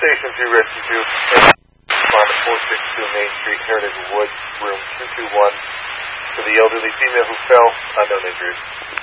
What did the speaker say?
Station 2 Rescue 2. Respond to 462 Main Street, Heritage Woods, room 221. For the elderly female who fell, unknown injuries.